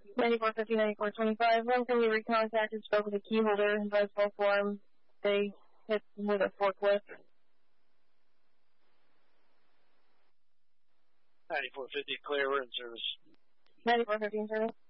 9450, 9425. One can you recontacted, spoke with a key holder, advisable form. They hit with a forklift. 9450, clear, we're in service. 9450 in service.